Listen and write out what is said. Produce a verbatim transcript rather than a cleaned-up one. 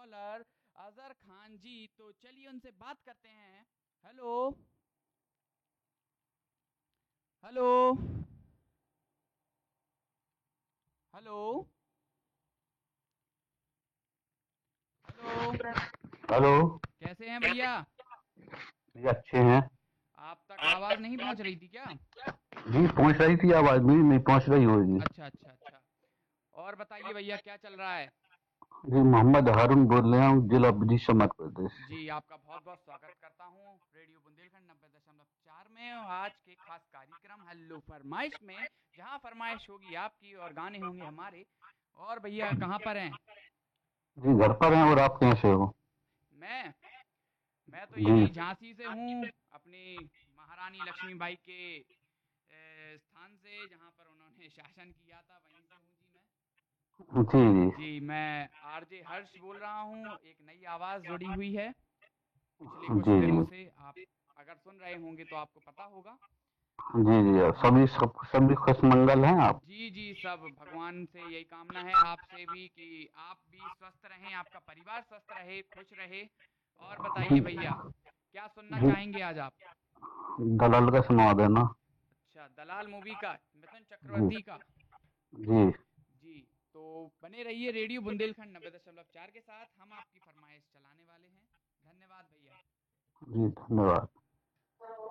Collar Azhar Khan जी, तो चलिए उनसे बात करते हैं। Hello hello hello hello. Hello. कैसे हैं भैया? जी अच्छे हैं। आप तक आवाज़ नहीं पहुंच रही थी क्या? जी पहुंच रही थी आवाज, मेरी नहीं पहुंच रही होगी। अच्छा अच्छा अच्छा। और बताइए भैया, क्या चल रहा है? जी मोहम्मद हारून बोल रहे हूँ, जिला विदिशा मध्य प्रदेश से। जी, आपका बहुत बहुत स्वागत करता हूँ रेडियो बुंदेलखंड नब्बे दशमलव चार में, और आज के खास कार्यक्रम हेलो फरमाइश में, जहाँ फरमाइश होगी आपकी और गाने होंगे हमारे। और भैया कहाँ पर हैं? जी घर पर हैं, और आप कैसे हो? मैं मैं तो जी। यहीं झांसी से हूँ, अपनी महारानी लक्ष्मीबाई के ए, स्थान से, जहाँ पर उन्होंने शासन किया था, वहीं से हूँ जी मैं। जी जी। जी, मैं आरजे हर्ष बोल रहा हूँ। एक नई आवाज़ जुड़ी हुई है पिछले कुछ जी दिनों जी। से, आप अगर सुन रहे होंगे तो आपको पता होगा। जी जी सभी सब सभी खुश मंगल हैं आप? जी जी, सब भगवान से यही कामना है, आपसे भी, कि आप भी स्वस्थ रहें, आपका परिवार स्वस्थ रहे, खुश रहे। और बताइए जी भैया, क्या सुनना जी। चाहेंगे आज आप? दलाल का सुनवा देना। अच्छा, दलाल मूवी का, मिथुन जी चक्रवर्ती का। जी। जी, तो बने रहिए रेडियो बुंदेलखंड नब्बे दशमलव चार के साथ, हम आपकी फरमाइश चलाने वाले हैं। धन्यवाद भैया। जी धन्यवाद।